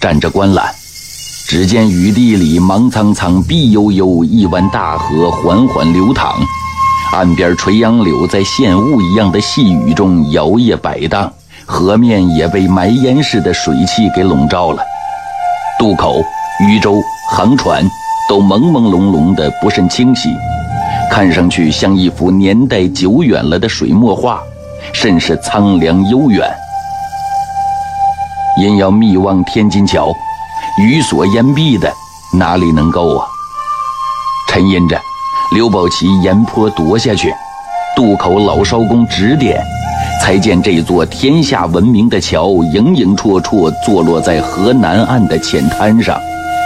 站着观览。只见雨地里茫苍苍碧悠悠一湾大河缓缓流淌，岸边垂杨柳在线雾一样的细雨中摇曳摆荡，河面也被埋烟似的水汽给笼罩了。渡口、渔舟、航船都朦朦胧胧的不甚清晰，看上去像一幅年代久远了的水墨画，甚是苍凉悠远。因要密望天津桥，雨所淹蔽的哪里能够啊？沉吟着，刘宝奇沿坡踱下去，渡口老艄公指点，才见这座天下闻名的桥影影绰绰坐落在河南岸的浅滩上。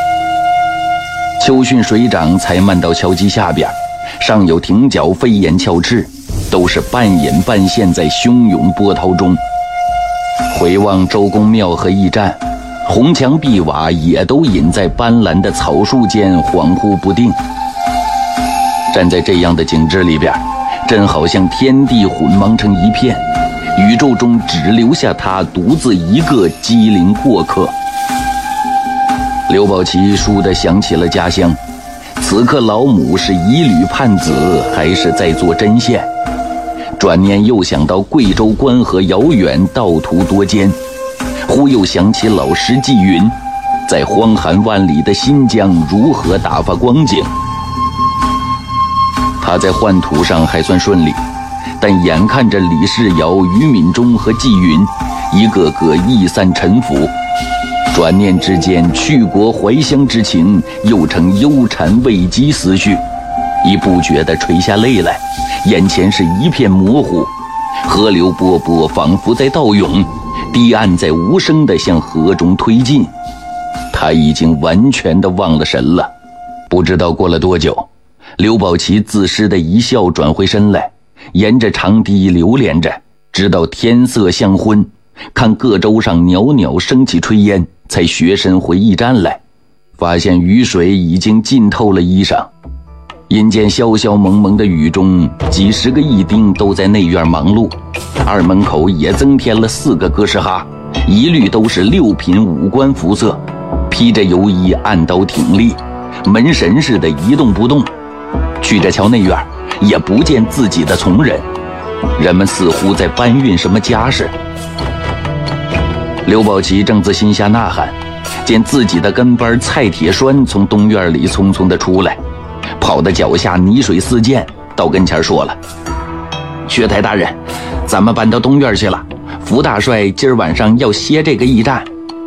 秋汛水涨才漫到桥基下边，上有艇脚飞檐翘翅，都是半隐半现在汹涌波涛中。回望周公庙和驿站，红墙碧瓦也都隐在斑斓的草树间恍惚不定。站在这样的景致里边，真好像天地混茫成一片，宇宙中只留下他独自一个机灵过客。刘宝奇倏地想起了家乡，此刻老母是一缕盼子，还是在做针线？转念又想到贵州关河遥远，道途多艰，忽又想起老师纪云在荒寒万里的新疆如何打发光景。他在换土上还算顺利，但眼看着李世尧、于敏中和纪云一个个逸散沉浮，转念之间，去国怀乡之情又成忧缠慰藉思绪，已不觉地垂下泪来，眼前是一片模糊，河流波波仿佛在倒涌，堤岸在无声地向河中推进。他已经完全地忘了神了。不知道过了多久，刘宝奇自失的一笑，转回身来，沿着长堤流连着，直到天色向昏，看各舟上袅袅升起炊烟，才学身回驿站来，发现雨水已经浸透了衣裳。阴间潇潇蒙蒙的雨中，几十个义丁都在内院忙碌，二门口也增添了4个哥什哈，一律都是6品武官服色，披着油衣，按刀挺立，门神似的一动不动。去这桥内院，也不见自己的从人，人们似乎在搬运什么家事。刘宝奇正自心下呐喊，见自己的跟班蔡铁栓从东院里匆匆地出来，跑到脚下泥水四溅，到跟前说了：“薛台大人，咱们搬到东院去了，福大帅今儿晚上要歇这个驿站。”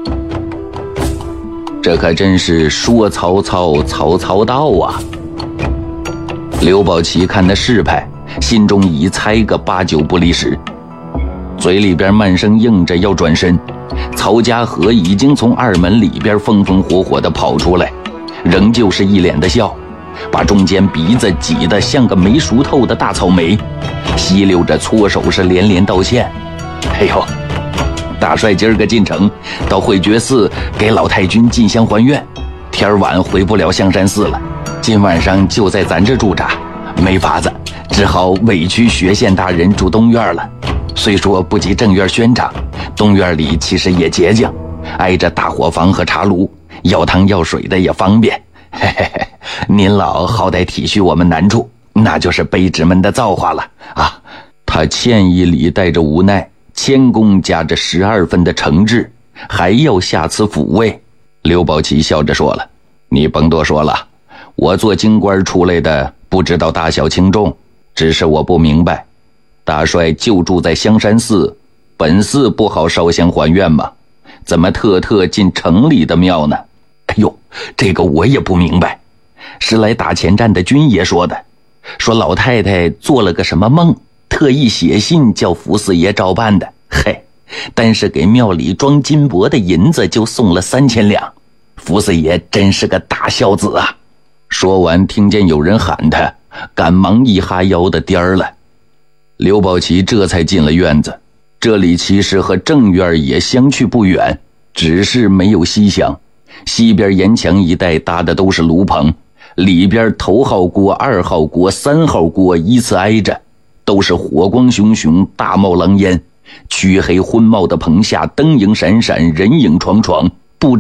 这可真是说曹操，曹操到啊！刘宝奇看那势派，心中已猜个8、9不离10，嘴里边慢声应着要转身。曹家和已经从二门里边风风火火地跑出来，仍旧是一脸的笑，把中间鼻子挤得像个没熟透的大草莓，吸溜着搓手是连连道歉：“哎呦，大帅今儿个进城，到会觉寺给老太君进香还愿，天晚回不了香山寺了，今晚上就在咱这驻扎，没法子，只好委屈薛县大人住东院了。虽说不及正院轩敞，东院里其实也洁净，挨着大伙房和茶炉，要汤要水的也方便。嘿嘿嘿，您老好歹体恤我们难处，那就是卑职们的造化了啊！”他歉意里带着无奈，谦恭夹着12分的诚挚，还要下此抚慰。刘宝奇笑着说了：“你甭多说了，我做京官出来的，不知道大小轻重，只是我不明白，大帅就住在香山寺，本寺不好烧香还愿吗？怎么特进城里的庙呢？哎呦，这个我也不明白。是来打前站的军爷说的，说老太太做了个什么梦，特意写信叫福四爷照办的。嘿，但是给庙里装金箔的银子就送了3000两，福四爷真是个大孝子啊！”说完，听见有人喊他，赶忙一哈腰的颠儿了。刘宝奇这才进了院子，这里其实和正院也相去不远，只是没有西厢。西边沿墙一带搭的都是炉棚，里边头号锅、2号锅、3号锅依次挨着，都是火光熊熊，大冒狼烟。黢黑昏茂的棚下灯影闪闪，人影幢幢，